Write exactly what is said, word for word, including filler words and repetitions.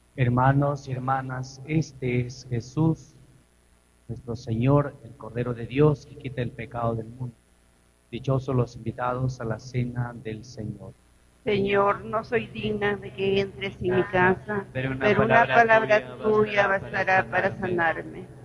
Hermanos y hermanas, este es Jesús, nuestro Señor, el Cordero de Dios, que quita el pecado del mundo. Dichosos los invitados a la cena del Señor. Señor, no soy digna de que entres en mi casa, pero una pero una palabra palabra tuya tuya bastará para bastará para sanarme. sanarme.